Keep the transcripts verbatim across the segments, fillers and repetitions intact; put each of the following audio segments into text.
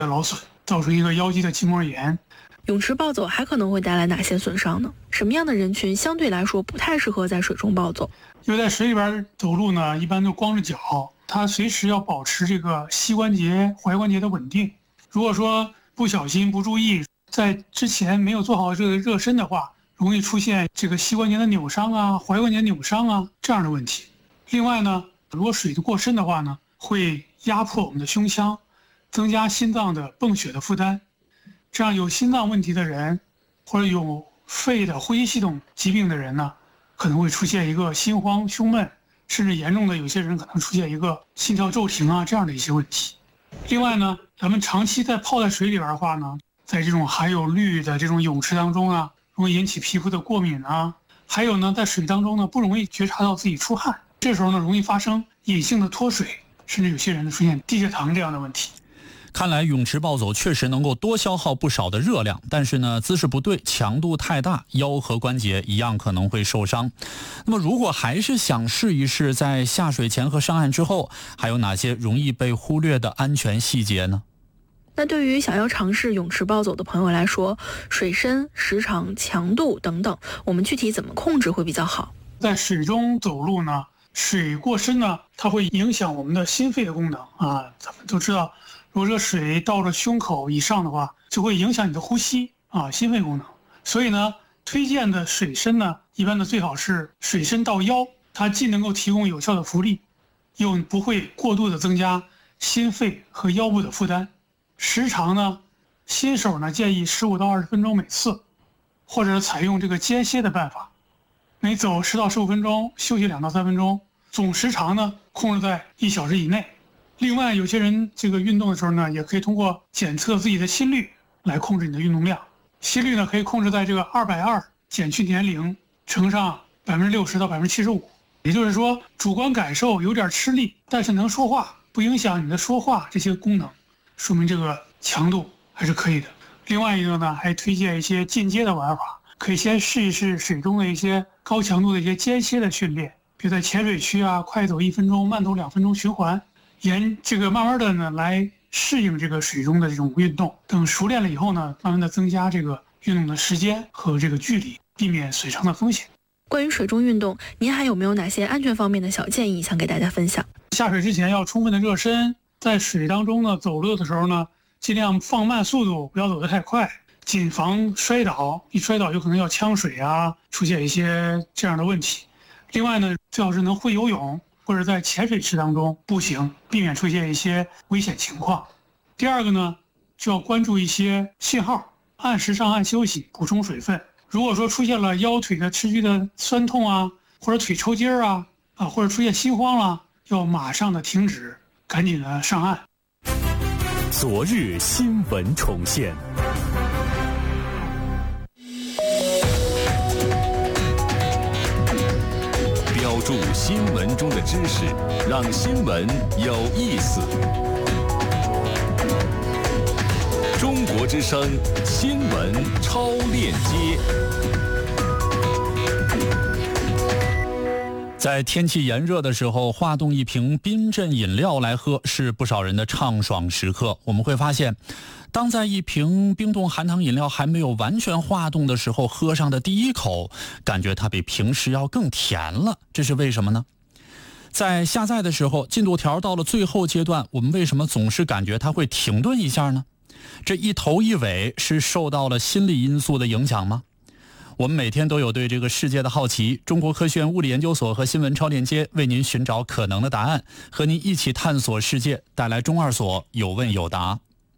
劳损，造成一个腰肌的筋膜炎。 泳池暴走还可能会带来哪些损伤呢？什么样的人群相对来说不太适合在水中暴走？ 因为在水里边走路呢，一般都光着脚，它随时要保持这个膝关节、踝关节的稳定。如果说不小心、不注意，在之前没有做好这个热身的话，容易出现这个膝关节的扭伤啊、踝关节扭伤啊这样的问题。另外呢，如果水过深的话呢，会压迫我们的胸腔，增加心脏的泵血的负担。这样有心脏问题的人，或者有肺的呼吸系统疾病的人呢，可能会出现一个心慌、胸闷，甚至严重的有些人可能出现一个心跳骤停啊这样的一些问题。另外呢，咱们长期在泡在水里边的话呢，在这种含有氯的这种泳池当中啊，容易引起皮肤的过敏啊。还有呢，在水当中呢，不容易觉察到自己出汗，这时候呢，容易发生隐性的脱水，甚至有些人呢出现低血糖这样的问题。 看来泳池暴走确实能够多消耗不少的热量，但是呢，姿势不对，强度太大，腰和关节一样可能会受伤。那么如果还是想试一试在下水前和上岸之后，还有哪些容易被忽略的安全细节呢？ 那对于想要尝试泳池暴走的朋友来说，水深、时长、强度等等，我们具体怎么控制会比较好？ 在水中走路呢，水过深呢，它会影响我们的心肺的功能啊。咱们都知道，如果这水到了胸口以上的话，就会影响你的呼吸啊，心肺功能。所以呢，推荐的水深呢，一般的最好是水深到腰，它既能够提供有效的浮力，又不会过度的增加心肺和腰部的负担。时长呢，新手呢建议十五到二十分钟每次，或者采用这个间歇的办法，每走十到十五分钟，休息两到三分钟，总时长呢控制在一小时以内。另外，有些人这个运动的时候呢，也可以通过检测自己的心率来控制你的运动量。心率呢可以控制在这个二百二减去年龄乘上百分之六十到百分之七十五，也就是说，主观感受有点吃力，但是能说话，不影响你的说话这些功能，说明这个强度还是可以的。另外一个呢，还推荐一些进阶的玩法，可以先试一试水中的一些高强度的一些间歇的训练，比如在浅水区啊，快走一分钟，慢走两分钟循环。沿这个慢慢的呢来适应这个水中的这种运动，等熟练了以后呢，慢慢的增加这个运动的时间和这个距离，避免损伤的风险。 关于水中运动，您还有没有哪些安全方面的小建议想给大家分享？ 下水之前要充分的热身，在水当中呢走路的时候呢，尽量放慢速度，不要走得太快，谨防摔倒，一摔倒有可能要呛水啊，出现一些这样的问题。另外呢，最好是能会游泳，或者在浅水池当中步行，避免出现一些危险情况。第二个呢，就要关注一些信号，按时上岸休息，补充水分。如果说出现了腰腿的持续的酸痛啊，或者腿抽筋儿啊，啊，或者出现心慌了，要马上的停止，赶紧的上岸。 昨日新闻重现。标注新闻中的知识，让新闻有意思。中国之声新闻超链接。 在天气炎热的时候，化冻一瓶冰镇饮料来喝是不少人的畅爽时刻。我们会发现，当在一瓶冰冻含糖饮料还没有完全化冻的时候，喝上的第一口，感觉它比平时要更甜了。这是为什么呢？在下载的时候，进度条到了最后阶段，我们为什么总是感觉它会停顿一下呢？这一头一尾是受到了心理因素的影响吗？我们每天都有对这个世界的好奇，中国科学院物理研究所和新闻超链接为您寻找可能的答案，和您一起探索世界，带来中二所有问有答。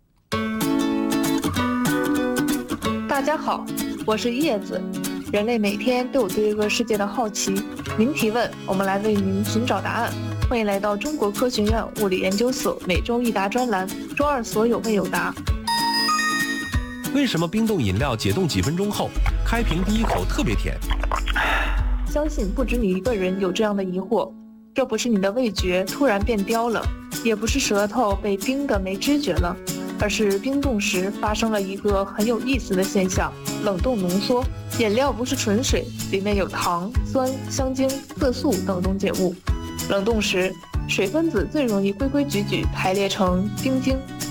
大家好，我是叶子。人类每天都有对这个世界的好奇，您提问，我们来为您寻找答案。欢迎来到中国科学院物理研究所每周一答专栏，中二所有问有答。 为什么冰冻饮料解冻几分钟后，开瓶第一口特别甜？ 相信不止你一个人有这样的疑惑，这不是你的味觉突然变刁了，也不是舌头被冰的没知觉了，而是冰冻时发生了一个很有意思的现象——冷冻浓缩。饮料不是纯水，里面有糖、酸、香精、色素等溶解物。冷冻时，水分子最容易规规矩矩排列成冰晶，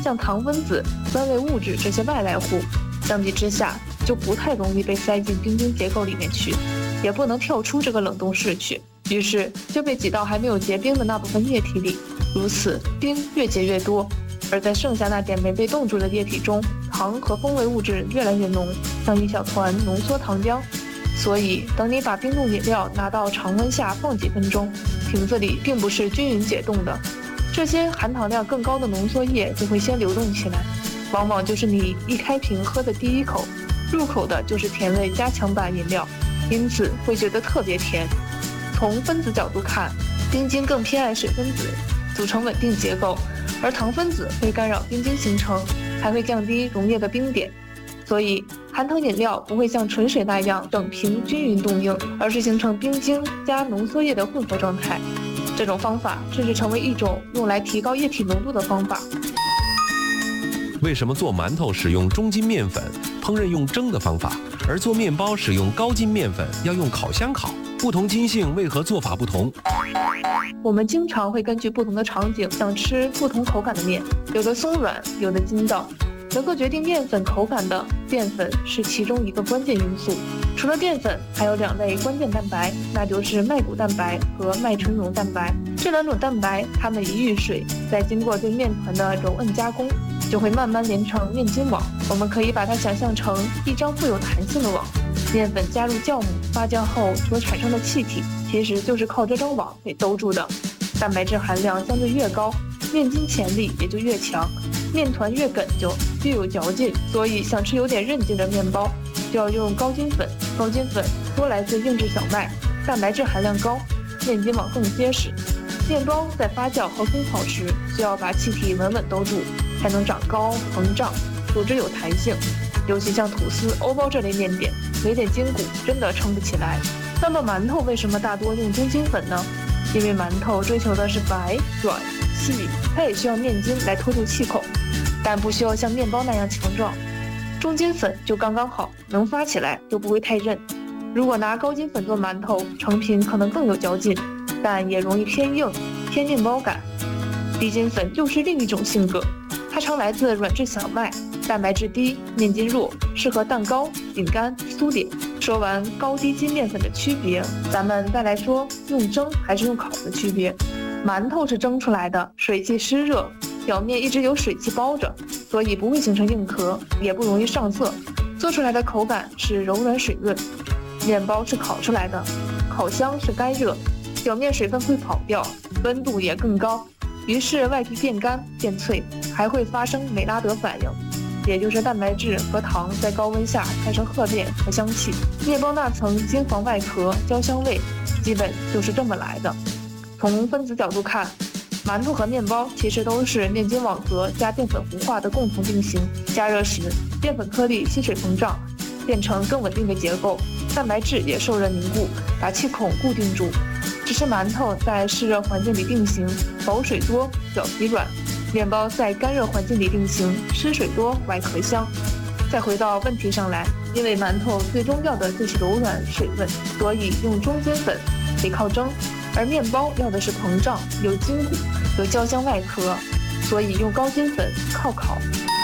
像糖分子、酸类物质这些外来物，相比之下就不太容易被塞进冰晶结构里面去，也不能跳出这个冷冻室去，于是就被挤到还没有结冰的那部分液体里，如此冰越结越多，而在剩下那点没被冻住的液体中，糖和风味物质越来越浓，像一小团浓缩糖浆。所以等你把冰冻饮料拿到常温下放几分钟，瓶子里并不是均匀解冻的，这些含糖量更高的浓缩液就会先流动起来，往往就是你一开瓶喝的第一口，入口的就是甜味加强版饮料，因此会觉得特别甜。从分子角度看，冰晶更偏爱水分子，组成稳定结构，而糖分子会干扰冰晶形成，还会降低溶液的冰点。所以含糖饮料不会像纯水那样整瓶均匀冻硬，而是形成冰晶加浓缩液的混合状态。这种方法甚至成为一种用来提高液体浓度的方法。 为什么做馒头使用中筋面粉，烹饪用蒸的方法，而做面包使用高筋面粉要用烤箱烤？不同筋性为何做法不同？ 我们经常会根据不同的场景想吃不同口感的面，有的松软，有的筋道。能够决定面粉口感的淀粉是其中一个关键因素。除了淀粉，还有两类关键蛋白，那就是麦谷蛋白和麦醇溶蛋白。这两种蛋白，它们一遇水，再经过对面团的揉摁加工，就会慢慢连成面筋网。我们可以把它想象成一张富有弹性的网，面粉加入酵母发酵后所产生的气体，其实就是靠这张网给兜住的。蛋白质含量相对越高，面筋潜力也就越强，面团越梗就越有嚼劲。所以想吃有点韧劲的面包，就要用高筋粉。高筋粉多来自硬质小麦，蛋白质含量高，面筋网更结实。面包在发酵和烘烤时，需要把气体稳稳兜住，才能长高膨胀，组织有弹性。尤其像吐司、欧包这类面点，没点筋骨真的撑不起来。那么馒头为什么大多用中筋粉呢？因为馒头追求的是白、软、细，它也需要面筋来托住气口，但不需要像面包那样强壮。中筋粉就刚刚好，能发起来又不会太韧。如果拿高筋粉做馒头，成品可能更有嚼劲，但也容易偏硬，偏面包感。低筋粉就是另一种性格，它常来自软质小麦，蛋白质低，面筋弱，适合蛋糕、饼干、酥点。说完高低筋面粉的区别，咱们再来说用蒸还是用烤的区别。馒头是蒸出来的，水汽湿热，表面一直有水汽包着，所以不会形成硬壳，也不容易上色，做出来的口感是柔软水润。面包是烤出来的，烤箱是干热，表面水分会跑掉，温度也更高，于是外皮变干变脆，还会发生美拉德反应，也就是蛋白质和糖在高温下产生褐变和香气。面包那层金黄外壳焦香味，基本就是这么来的。从分子角度看，馒头和面包其实都是面筋网格加淀粉糊化的共同定型。加热时，淀粉颗粒吸水膨胀，变成更稳定的结构，蛋白质也受热凝固，把气孔固定住。只是馒头在湿热环境里定型，保水多，表皮软；面包在干热环境里定型，湿水多，外壳香。再回到问题上来，因为馒头最终要的就是柔软水分，所以用中筋粉得靠蒸，而面包要的是膨胀，有筋骨，有焦香外壳，所以用高筋粉靠烤。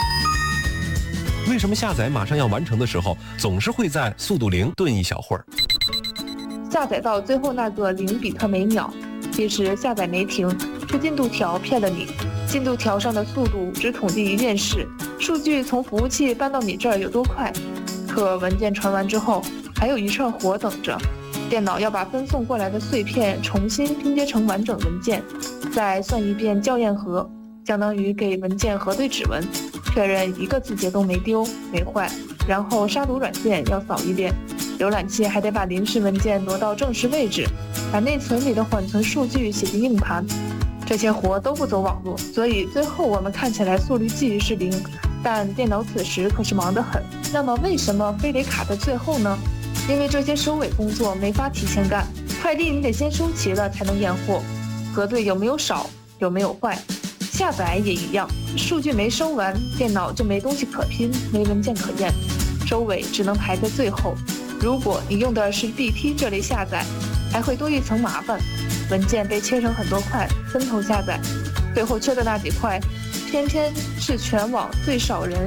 为什么下载马上要完成的时候，总是会在速度零顿一小会儿？ 下载到最后那个零比特每秒，其实下载没停，是进度条骗了你。进度条上的速度只统计一件事，数据从服务器搬到你这儿有多快，可文件传完之后，还有一串活等着。电脑要把分送过来的碎片重新拼接成完整文件，再算一遍校验核，相当于给文件核对指纹，确认一个字节都没丢没坏，然后杀毒软件要扫一遍，浏览器还得把临时文件挪到正时位置，把内存里的缓存数据写进硬盘，这些活都不走网络，所以最后我们看起来速率计是零，但电脑此时可是忙得很。那么为什么非得卡在最后呢？因为这些收尾工作没法提前干，快递你得先收齐了才能验货，核对有没有少，有没有坏。下载也一样，数据没收完，电脑就没东西可拼，没文件可验，收尾只能排在最后。如果你用的是 B T 这类下载，还会多一层麻烦，文件被切成很多块，分头下载，最后缺的那几块偏偏是全网最少人